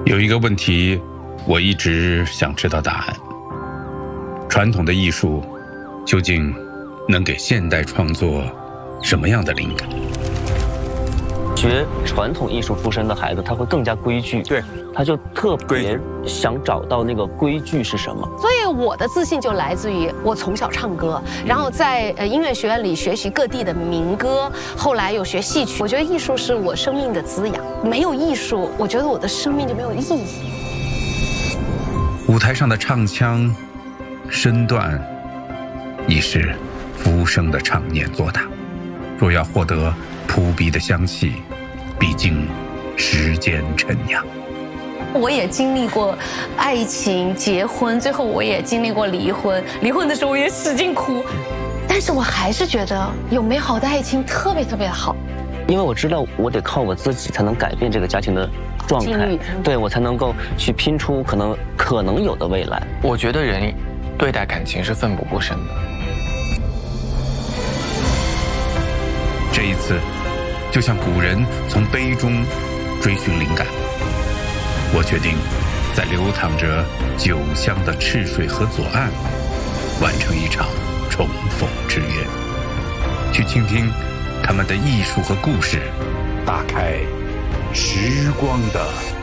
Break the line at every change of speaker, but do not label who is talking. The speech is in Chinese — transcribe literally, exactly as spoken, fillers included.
有一个问题，我一直想知道答案：传统的艺术究竟能给现代创作什么样的灵感？
学传统艺术出身的孩子，他会更加规矩，
对，
他就特别想找到那个规矩是什么。
所以我的自信就来自于我从小唱歌，然后在呃音乐学院里学习各地的民歌，后来又学戏曲。我觉得艺术是我生命的滋养，没有艺术，我觉得我的生命就没有意义。
舞台上的唱腔、身段，已是浮生的常年作答。若要获得扑鼻的香气，毕竟时间陈酿。
我也经历过爱情、结婚，最后我也经历过离婚。离婚的时候我也使劲哭，但是我还是觉得有美好的爱情特别特别好。
因为我知道我得靠我自己才能改变这个家庭的状态，对我才能够去拼出可能可能有的未来。
我觉得人对待感情是奋不顾身的。
这一次，就像古人从杯中追寻灵感，我决定在流淌着酒香的赤水河左岸，完成一场重逢之约，去倾听他们的艺术和故事，打开时光的